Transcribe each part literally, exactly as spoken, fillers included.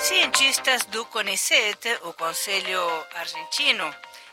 Cientistas do CONICET, o Conselho Argentino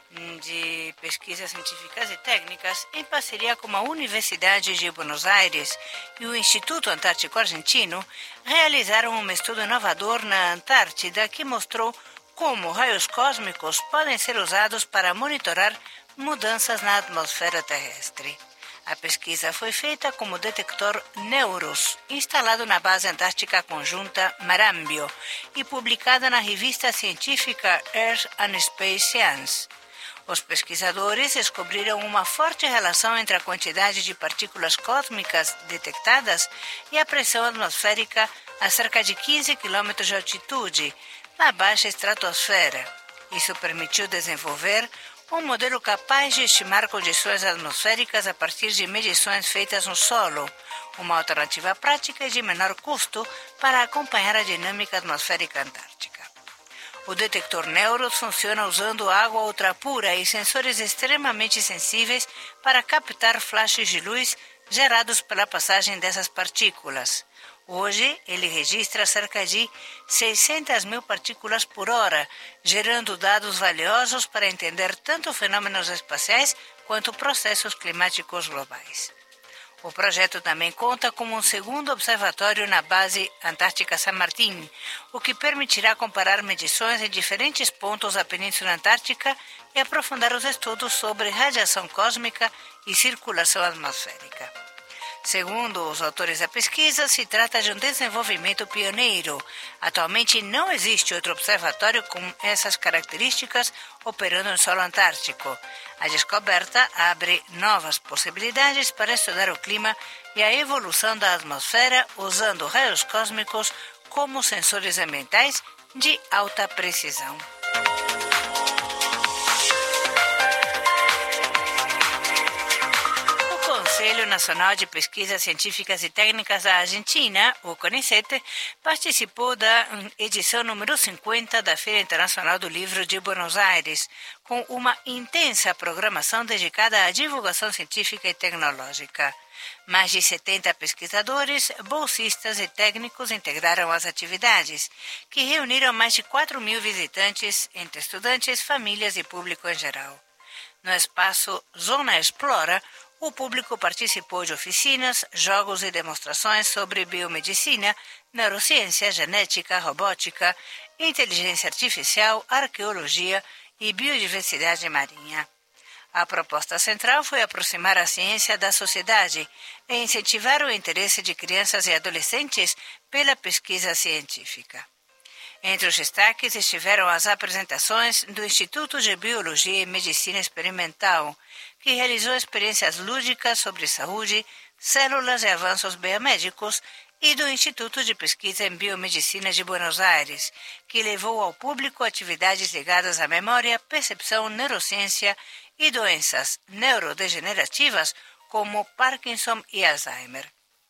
de Pesquisas Científicas e Técnicas, em parceria com a Universidade de Buenos Aires e o Instituto Antártico Argentino, realizaram um estudo inovador na Antártida que mostrou como raios cósmicos podem ser usados para monitorar mudanças na atmosfera terrestre. A pesquisa foi feita com o detector NEUROS, instalado na base antártica conjunta Marambio e publicada na revista científica Earth and Space Science. Os pesquisadores descobriram uma forte relação entre a quantidade de partículas cósmicas detectadas e a pressão atmosférica a cerca de quinze quilômetros de altitude, na baixa estratosfera. Isso permitiu desenvolver um modelo capaz de estimar condições atmosféricas a partir de medições feitas no solo, uma alternativa prática e de menor custo para acompanhar a dinâmica atmosférica antártica. O detector NEUROS funciona usando água ultrapura e sensores extremamente sensíveis para captar flashes de luz gerados pela passagem dessas partículas. Hoje, ele registra cerca de seiscentas mil partículas por hora, gerando dados valiosos para entender tanto fenômenos espaciais quanto processos climáticos globais. O projeto também conta com um segundo observatório na base Antártica San Martín, o que permitirá comparar medições em diferentes pontos da Península Antártica e aprofundar os estudos sobre radiação cósmica e circulação atmosférica. Segundo os autores da pesquisa, se trata de um desenvolvimento pioneiro. Atualmente não existe outro observatório com essas características operando no solo antártico. A descoberta abre novas possibilidades para estudar o clima e a evolução da atmosfera usando raios cósmicos como sensores ambientais de alta precisão. O Conselho Nacional de Pesquisas Científicas e Técnicas da Argentina, o CONICET, participou da edição número cinquenta da Feira Internacional do Livro de Buenos Aires, com uma intensa programação dedicada à divulgação científica e tecnológica. Mais de setenta pesquisadores, bolsistas e técnicos integraram as atividades, que reuniram mais de quatro mil visitantes, entre estudantes, famílias e público em geral. No espaço Zona Explora, o público participou de oficinas, jogos e demonstrações sobre biomedicina, neurociência, genética, robótica, inteligência artificial, arqueologia e biodiversidade marinha. A proposta central foi aproximar a ciência da sociedade e incentivar o interesse de crianças e adolescentes pela pesquisa científica. Entre os destaques estiveram as apresentações do Instituto de Biologia e Medicina Experimental, que realizou experiências lúdicas sobre saúde, células e avanços biomédicos, e do Instituto de Pesquisa em Biomedicina de Buenos Aires, que levou ao público atividades ligadas à memória, percepção, neurociência e doenças neurodegenerativas como Parkinson e Alzheimer.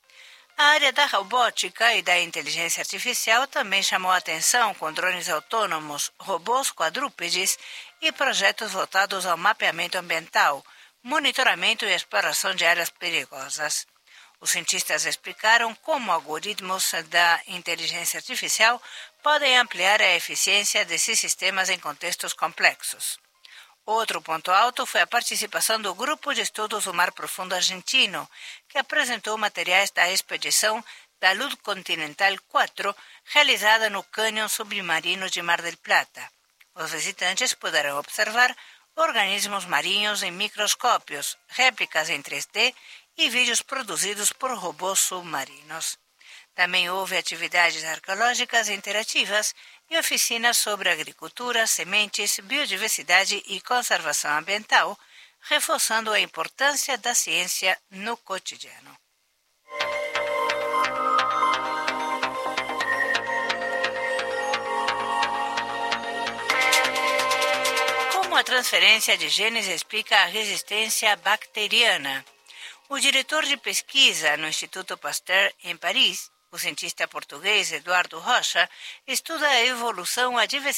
A área da robótica e da inteligência artificial também chamou a atenção com drones autônomos, robôs quadrúpedes e projetos voltados ao mapeamento ambiental, monitoramento e exploração de áreas perigosas. Os cientistas explicaram como algoritmos da inteligência artificial podem ampliar a eficiência desses sistemas em contextos complexos. Outro ponto alto foi a participação do Grupo de Estudos do Mar Profundo Argentino, que apresentou materiais da expedição da Luz Continental quatro, realizada no cânion submarino de Mar del Plata. Os visitantes puderam observar organismos marinhos em microscópios, réplicas em três D e vídeos produzidos por robôs submarinos. Também houve atividades arqueológicas interativas e oficinas sobre agricultura, sementes, biodiversidade e conservação ambiental, reforçando a importância da ciência no cotidiano. Como a transferência de genes explica a resistência bacteriana? O diretor de pesquisa no Instituto Pasteur, em Paris, o cientista português Eduardo Rocha, estuda a evolução, a diversidade